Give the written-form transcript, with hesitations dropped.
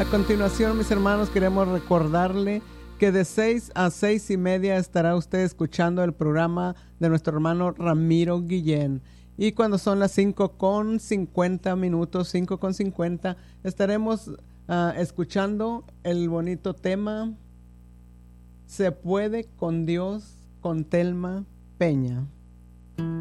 A continuación, mis hermanos, queremos recordarle que de 6 a 6:30 estará usted escuchando el programa de nuestro hermano Ramiro Guillén. Y cuando son las 5:50, 5:50, estaremos escuchando el bonito tema Se puede con Dios, con Telma Peña.